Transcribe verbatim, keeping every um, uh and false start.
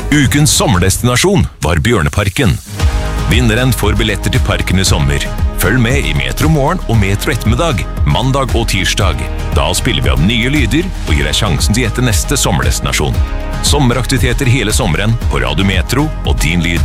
Ukens sommerdestinasjon var Bjørneparken. Vinneren får billetter til parken i sommer. Følg med i Metro Morgen og Metro Ettermiddag, mandag og tirsdag. Da spiller vi av nye lyder og gir deg sjansen til å gjette neste sommerdestinasjon. Sommeraktiviteter hele sommeren på Radio Metro og din lyd